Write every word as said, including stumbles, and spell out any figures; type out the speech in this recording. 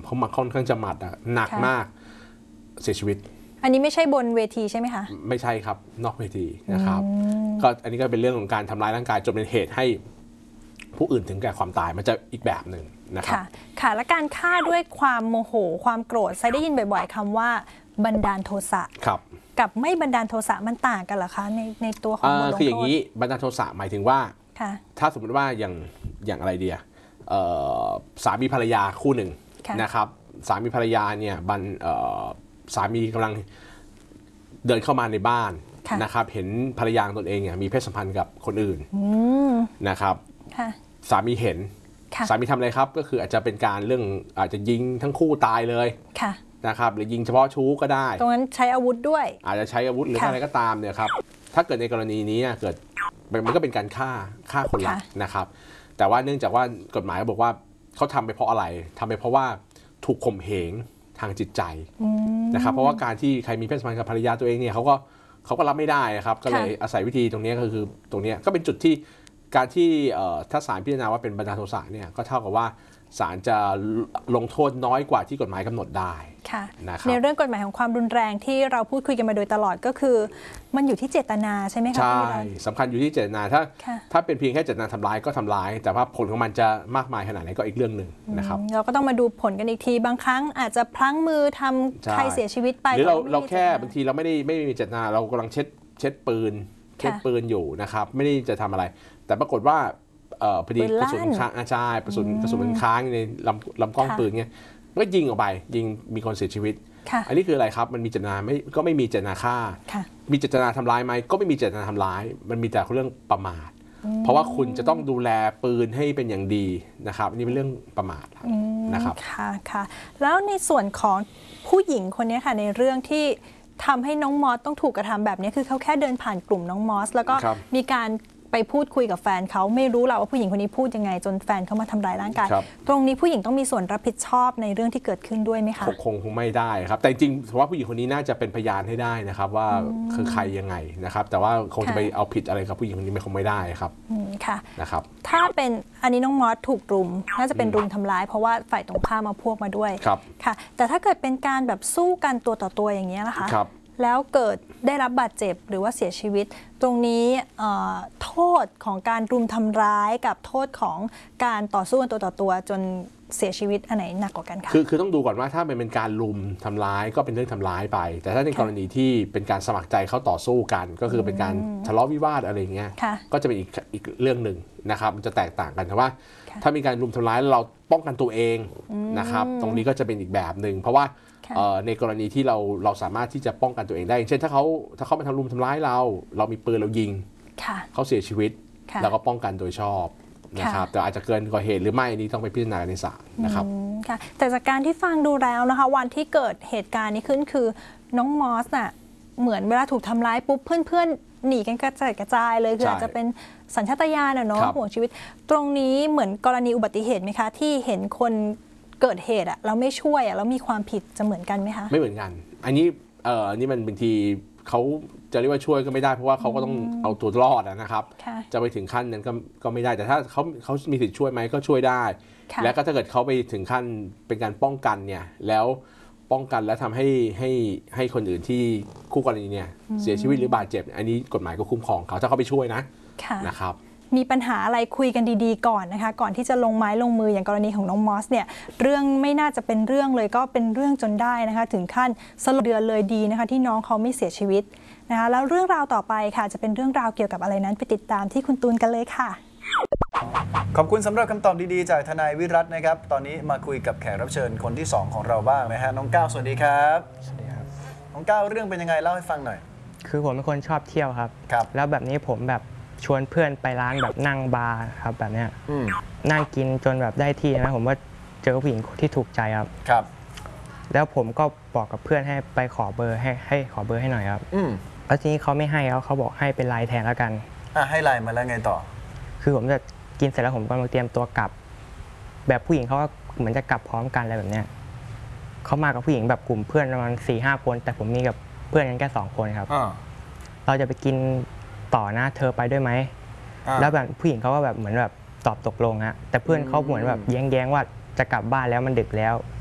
เขามาค่อนข้างจะหมัดอ่ะหนักมากเสียชีวิตอันนี้ไม่ใช่บนเวทีใช่ไหมคะไม่ใช่ครับนอกเวทีนะครับก็อันนี้ก็เป็นเรื่องของการทำร้ายร่างกายจนเป็นเหตุให้ผู้อื่นถึงแก่ความตายมันจะอีกแบบหนึ่งนะครับค่ะค่ะและการฆ่าด้วยความโมโหความโกรธใช้ได้ยินบ่อยๆคำว่าบันดาลโทสะครับกับไม่บันดาลโทสะมันต่างกันเหรอคะในในตัวของบทลงโทษคืออย่างนี้บันดาลโทสะหมายถึงว่าถ้าสมมติว่าอย่างอย่างอะไรเดียสามีภรรยาคู่หนึ่งนะครับสามีภรรยาเนี่ยบันสามีกำลังเดินเข้ามาในบ้านนะครับเห็นภรรยาตนเองเนี่ยมีเพศสัมพันธ์กับคนอื่นนะครับสามีเห็นสามีทำอะไรครับก็คืออาจจะเป็นการเรื่องอาจจะยิงทั้งคู่ตายเลยนะครับหรือยิงเฉพาะชู้ก็ได้ตรงนั้นใช้อาวุธด้วยอาจจะใช้อาวุธหรืออะไรก็ตามเนี่ยครับถ้าเกิดในกรณีนี้เกิดมันก็เป็นการฆ่าฆ่าคนละนะครับแต่ว่าเนื่องจากว่ากฎหมายบอกว่าเขาทำไปเพราะอะไรทำไปเพราะว่าถูกข่มเหงทางจิตใจนะครับเพราะว่าการที่ใครมีเพศสัมพันธ์กับภรรยาตัวเองเนี่ยเขาก็เขาก็รับไม่ได้ครับก็เลยอาศัยวิธีตรงนี้ก็คือตรงนี้ก็เป็นจุดที่การที่ถ้าศาลพิจารณาว่าเป็นบันดาลโทสะเนี่ยก็เท่ากับว่าศาลจะลงโทษน้อยกว่าที่กฎหมายกำหนดได้ค่ะในเรื่องกฎหมายของความรุนแรงที่เราพูดคุยกันมาโดยตลอดก็คือมันอยู่ที่เจตนาใช่ไหมคะใช่สำคัญอยู่ที่เจตนาถ้าถ้าเป็นเพียงแค่เจตนาทำร้ายก็ทำร้ายแต่ว่าผลของมันจะมากมายขนาดไหนก็อีกเรื่องหนึ่งนะครับเราก็ต้องมาดูผลกันอีกทีบางครั้งอาจจะพลั้งมือทำใครเสียชีวิตไปหรือเราเราแค่บางทีเราไม่ได้ไม่มีเจตนาเรากำลังเช็ดเช็ดปืนเช็ดปืนอยู่นะครับไม่ได้จะทำอะไรแต่ปรากฏว่าพอดีกระสุนค้างอาจารย์กระสุนกระสุนมันค้างในลำลำกล้องปืนเงี้ยก็ยิงออกไปยิงมีคนเสียชีวิตอันนี้คืออะไรครับมันมีเจตนาไม่ก็ไม่มีเจตนาฆ่ามีเจตนาทำร้ายไหมก็ไม่มีเจตนาทำร้ายมันมีแต่เรื่องประมาทเพราะว่าคุณจะต้องดูแลปืนให้เป็นอย่างดีนะครับนี่เป็นเรื่องประมาทนะครับค่ะค่ะแล้วในส่วนของผู้หญิงคนนี้ค่ะในเรื่องที่ทำให้น้องมอสต้องถูกกระทำแบบนี้คือเขาแค่เดินผ่านกลุ่มน้องมอสแล้วก็มีการไปพูดคุยกับแฟนเขาไม่รู้หรอกว่าผู้หญิงคนนี้พูดยังไงจนแฟนเขามาทำร้ายร่างกายตรงนี้ผู้หญิงต้องมีส่วนรับผิดชอบในเรื่องที่เกิดขึ้นด้วยไหมคะคงคงไม่ได้ครับแต่จริงเพราะว่าผู้หญิงคนนี้น่าจะเป็นพยานให้ได้นะครับว่าคือใครยังไงนะครับแต่ว่าคงจะไปเอาผิดอะไรกับผู้หญิงคนนี้ไม่คงไม่ได้ครับค่ะนะครับถ้าเป็นอันนี้น้องมอสถูกรุมน่าจะเป็นรุมทำร้ายเพราะว่าฝ่ายตรงข้ามมาพวกมาด้วยค่ะแต่ถ้าเกิดเป็นการแบบสู้กันตัวต่อตัวอย่างนี้นะคะแล้วเกิดได้รับบาดเจ็บหรือว่าเสียชีวิตตรงนี้โทษของการรุมทำร้ายกับโทษของการต่อสู้กันตัวต่อตัวจนเสียชีวิตอันไหนหนักกว่ากันคะคือคือต้องดูก่อนว่าถ้ามันเป็นการรุมทำร้ายก็เป็นเรื่องทำร้ายไปแต่ถ้าในกรณีที่เป็นการสมัครใจเข้าต่อสู้กันก็คือเป็นการทะเลาะวิวาทอะไรเงี้ยก็จะเป็นอีกอีกเรื่องหนึ่งนะครับมันจะแตกต่างกันแต่ว่าถ้ามีการรุมทำร้ายเราป้องกันตัวเองนะครับตรงนี้ก็จะเป็นอีกแบบหนึ่งเพราะว่าในกรณีที่เราเราสามารถที่จะป้องกันตัวเองได้เช่นถ้าเขาถ้าเขามาทำรุมทำร้ายเราเรามีปืนเรายิงเขาเสียชีวิตเราก็ป้องกันโดยชอบนะครับแต่อาจจะเกินกว่าเหตุหรือไม่นี้ต้องไปพิจารณาในศาลนะครับแต่จากการที่ฟังดูแล้วนะคะวันที่เกิดเหตุการณ์นี้ขึ้นคือน้องมอสน่ะเหมือนเวลาถูกทำร้ายปุ๊บเพื่อนๆหนีกันกระจายกระจายเลยคืออาจจะเป็นสัญชาตญาณเนาะห่วงชีวิตตรงนี้เหมือนกรณีอุบัติเหตุไหมคะที่เห็นคนเกิดเหตุอะแล้วไม่ช่วยอะแล้วมีความผิดจะเหมือนกันไหมคะไม่เหมือนกันอันนี้เอ่ออันนี้มันบางทีเขาจะเรียกว่าช่วยก็ไม่ได้เพราะว่าเขาก็ต้องเอาตัวรอดนะครับจะไปถึงขั้นนั้นก็ก็ไม่ได้แต่ถ้าเขาเขามีสิทธิ์ช่วยไหมก็ช่วยได้แล้วก็ถ้าเกิดเขาไปถึงขั้นเป็นการป้องกันเนี่ยแล้วป้องกันแล้วทำให้ให้ให้คนอื่นที่คู่กรณีเนี่ยเสียชีวิตหรือบาดเจ็บอันนี้กฎหมายก็คุ้มครองเขาถ้าเขาไปช่วยนะนะครับมีปัญหาอะไรคุยกันดีๆก่อนนะคะก่อนที่จะลงไม้ลงมืออย่างกรณีของน้องมอสเนี่ยเรื่องไม่น่าจะเป็นเรื่องเลยก็เป็นเรื่องจนได้นะคะถึงขั้นสลดเดือนเลยดีนะคะที่น้องเขาไม่เสียชีวิตนะคะแล้วเรื่องราวต่อไปค่ะจะเป็นเรื่องราวเกี่ยวกับอะไรนั้นไปติดตามที่คุณตูนกันเลยค่ะขอบคุณสำหรับคำตอบดีๆจากทนายวิรัตน์นะครับตอนนี้มาคุยกับแขกรับเชิญคนที่สองของเราบ้างนะฮะน้องก้าวสวัสดีครับสวัสดีครับน้องก้าวเรื่องเป็นยังไงเล่าให้ฟังหน่อยคือผมเป็นคนชอบเที่ยวครับแล้วแบบนี้ผมแบบชวนเพื่อนไปร้านแบบนั่งบาร์ครับแบบเนี้ยนั่งกินจนแบบได้ที่นะผมว่าเจอผู้หญิงที่ถูกใจครับครับแล้วผมก็บอกกับเพื่อนให้ไปขอเบอร์ให้ให้ขอเบอร์ให้หน่อยครับแล้วทีนี้เขาไม่ให้แล้วเขาบอกให้เป็นไลน์แทนแล้วกันอ่ะให้ไลน์มาแล้วไงต่อคือผมจะกินเสร็จแล้วผมกำลังเตรียมตัวกลับแบบผู้หญิงเขาก็เหมือนจะกลับพร้อมกันอะไรแบบเนี้ยเขามากับผู้หญิงแบบกลุ่มเพื่อนประมาณสี่ห้าคนแต่ผมมีกับเพื่อนกันแค่สองคนครับเราจะไปกินต่อนะเธอไปด้วยไหมแล้วแบบผู้หญิงเขาก็แบบเหมือนแบบตอบตกลงฮะแต่เพื่อนเขาเหมือนแบบแย้งๆว่าจะกลับบ้านแล้วมันดึกแล้ว